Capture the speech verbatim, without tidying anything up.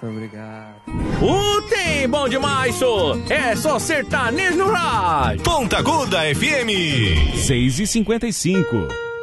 obrigado. Uh, tem bom demais, só. É só sertanejo no rádio. Ponta Gorda F M. seis e cinquenta e cinco.